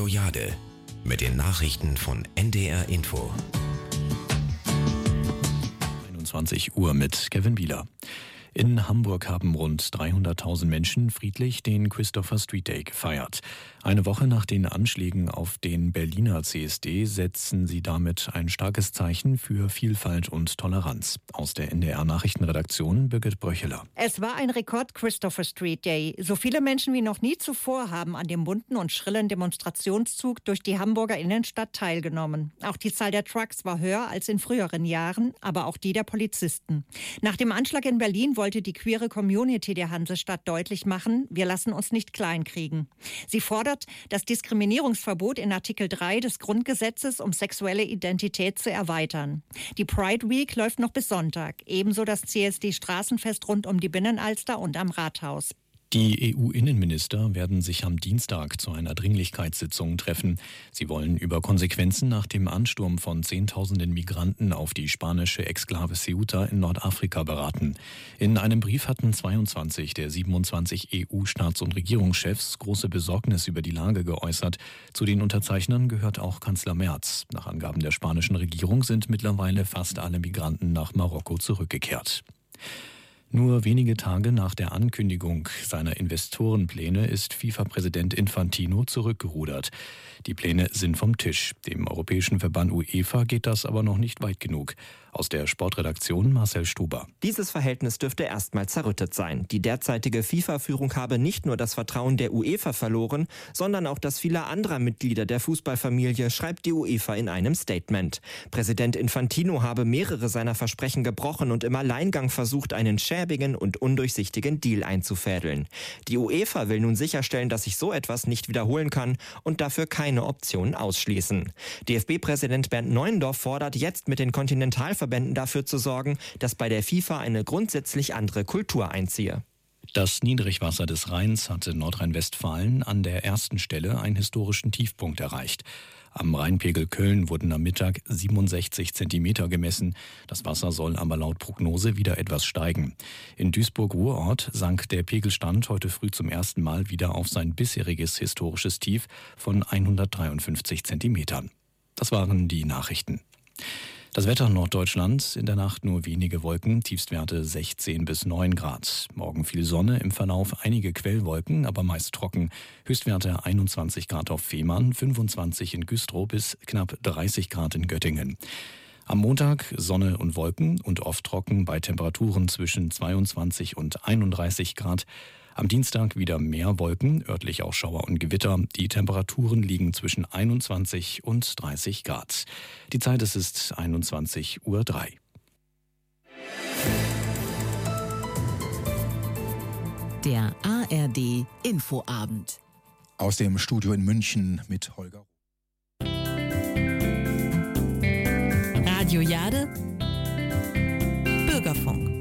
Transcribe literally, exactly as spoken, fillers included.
Radio Jade mit den Nachrichten von N D R Info. einundzwanzig Uhr mit Kevin Bieler. In Hamburg haben rund dreihunderttausend Menschen friedlich den Christopher Street Day gefeiert. Eine Woche nach den Anschlägen auf den Berliner C S D setzen sie damit ein starkes Zeichen für Vielfalt und Toleranz. Aus der N D R-Nachrichtenredaktion Birgit Bröcheler. Es war ein Rekord-Christopher Street Day. So viele Menschen wie noch nie zuvor haben an dem bunten und schrillen Demonstrationszug durch die Hamburger Innenstadt teilgenommen. Auch die Zahl der Trucks war höher als in früheren Jahren, aber auch die der Polizisten. Nach dem Anschlag in Berlin wollte die queere Community der Hansestadt deutlich machen, wir lassen uns nicht kleinkriegen. Sie fordert, das Diskriminierungsverbot in Artikel drei des Grundgesetzes um sexuelle Identität zu erweitern. Die Pride Week läuft noch bis Sonntag, ebenso das C S D-Straßenfest rund um die Binnenalster und am Rathaus. Die E U-Innenminister werden sich am Dienstag zu einer Dringlichkeitssitzung treffen. Sie wollen über Konsequenzen nach dem Ansturm von Zehntausenden Migranten auf die spanische Exklave Ceuta in Nordafrika beraten. In einem Brief hatten zweiundzwanzig der siebenundzwanzig E U-Staats- und Regierungschefs große Besorgnis über die Lage geäußert. Zu den Unterzeichnern gehört auch Kanzler Merz. Nach Angaben der spanischen Regierung sind mittlerweile fast alle Migranten nach Marokko zurückgekehrt. Nur wenige Tage nach der Ankündigung seiner Investorenpläne ist FIFA-Präsident Infantino zurückgerudert. Die Pläne sind vom Tisch. Dem europäischen Verband UEFA geht das aber noch nicht weit genug. Aus der Sportredaktion Marcel Stuber. Dieses Verhältnis dürfte erstmal zerrüttet sein. Die derzeitige FIFA-Führung habe nicht nur das Vertrauen der UEFA verloren, sondern auch das vieler anderer Mitglieder der Fußballfamilie, schreibt die UEFA in einem Statement. Präsident Infantino habe mehrere seiner Versprechen gebrochen und im Alleingang versucht, einen schäbigen und undurchsichtigen Deal einzufädeln. Die UEFA will nun sicherstellen, dass sich so etwas nicht wiederholen kann und dafür keine Optionen ausschließen. D F B-Präsident Bernd Neuendorf fordert jetzt mit den Kontinentalverbänden dafür zu sorgen, dass bei der FIFA eine grundsätzlich andere Kultur einziehe. Das Niedrigwasser des Rheins hatte Nordrhein-Westfalen an der ersten Stelle einen historischen Tiefpunkt erreicht. Am Rheinpegel Köln wurden am Mittag siebenundsechzig Zentimeter gemessen. Das Wasser soll aber laut Prognose wieder etwas steigen. In Duisburg-Ruhrort sank der Pegelstand heute früh zum ersten Mal wieder auf sein bisheriges historisches Tief von hundertdreiundfünfzig Zentimetern. Das waren die Nachrichten. Das Wetter in Norddeutschland, in der Nacht nur wenige Wolken, Tiefstwerte sechzehn bis neun Grad. Morgen viel Sonne, im Verlauf einige Quellwolken, aber meist trocken. Höchstwerte einundzwanzig Grad auf Fehmarn, fünfundzwanzig in Güstrow bis knapp dreißig Grad in Göttingen. Am Montag Sonne und Wolken und oft trocken bei Temperaturen zwischen zweiundzwanzig und einunddreißig Grad. Am Dienstag wieder mehr Wolken, örtlich auch Schauer und Gewitter. Die Temperaturen liegen zwischen einundzwanzig und dreißig Grad. Die Zeit es ist einundzwanzig Uhr drei. Der A R D Infoabend. Aus dem Studio in München mit Holger. Radio Jade. Bürgerfunk.